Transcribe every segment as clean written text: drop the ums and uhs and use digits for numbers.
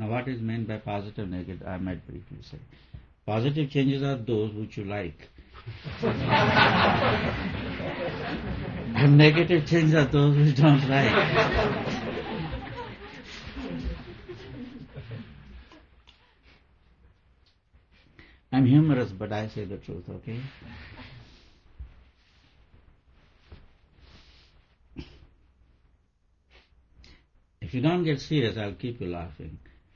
Now what is meant by positive, negative? I might briefly say. Positive changes are those which you like. And negative changes are those which you don't like. I'm humorous, but I say the truth, okay? If you don't get serious, I'll keep you laughing.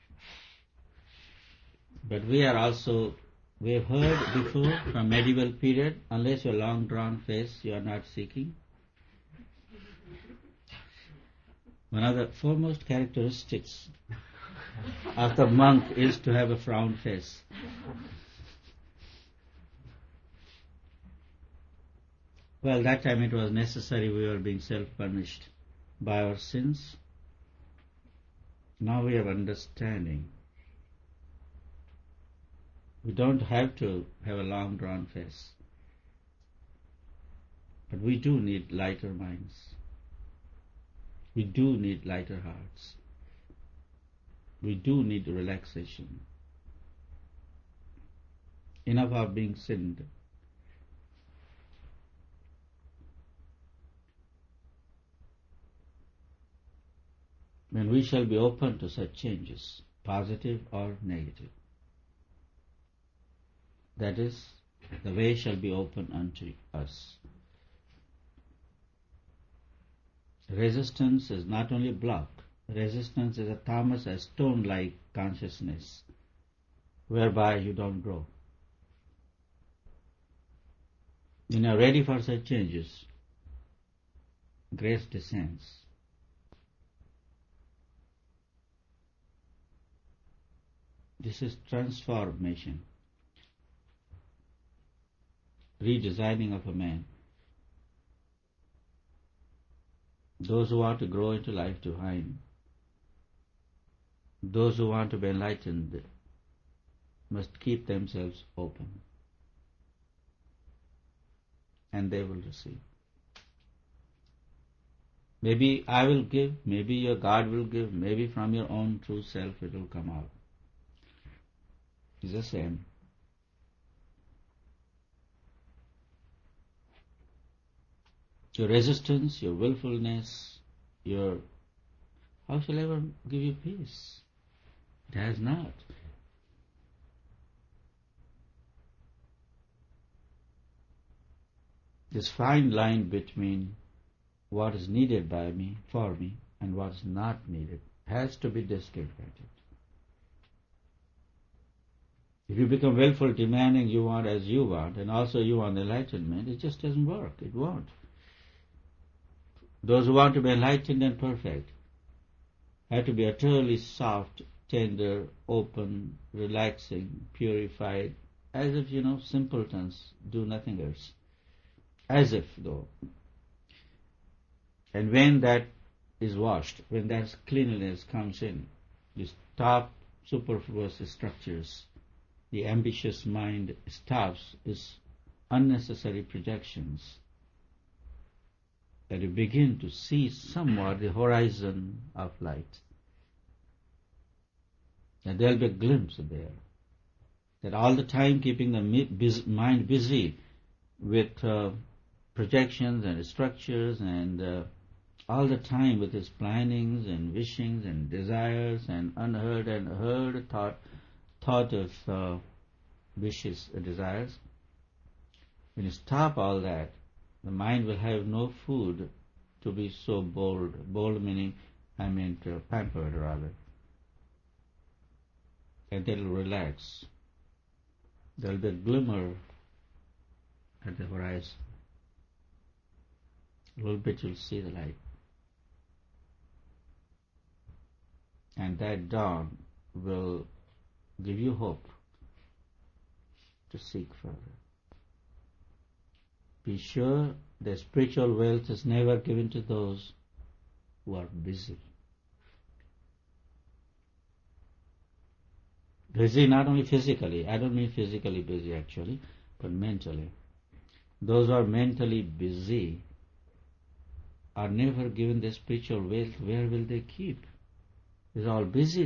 But we have heard before from medieval period, unless your long drawn face you are not seeking. One of the foremost characteristics of the monk is to have a frown face. Well, that time it was necessary, we were being self-punished by our sins. Now we have understanding. We don't have to have a long drawn face. But we do need lighter minds. We do need lighter hearts. We do need relaxation. Enough of being sinned. When we shall be open to such changes, positive or negative. That is, the way shall be open unto us. Resistance is not only a block, resistance is a Thomas, a stone-like consciousness, whereby you don't grow. When you are ready for such changes, grace descends. This is transformation, redesigning of a man. Those who want to grow into life divine, those who want to be enlightened, must keep themselves open, and they will receive. Maybe I will give, maybe your God will give, maybe from your own true self it will come out. It's the same. Your resistance, your willfulness, how shall I ever give you peace? It has not. This fine line between what is needed by me, for me, and what is not needed has to be discriminated. If you become willful, demanding you want as you want, and also you want enlightenment, it just doesn't work. It won't. Those who want to be enlightened and perfect have to be utterly soft, tender, open, relaxing, purified, as if, simpletons do nothing else. As if, though. And when that is washed, when that cleanliness comes in, you stop superfluous structures. The ambitious mind stops its unnecessary projections. That you begin to see somewhat the horizon of light. And there will be a glimpse there. That all the time keeping the mind busy with projections and structures and all the time with its plannings and wishings and desires and unheard and heard thought of wishes, desires. When you stop all that, the mind will have no food to be so bold. Bold meaning, pampered rather. And it will relax. There will be a glimmer at the horizon. A little bit you'll see the light. And that dawn will give you hope to seek further. Be sure that spiritual wealth is never given to those who are busy. Busy not only physically, I don't mean physically busy actually, but mentally. Those who are mentally busy are never given the spiritual wealth. Where will they keep? They're all busy.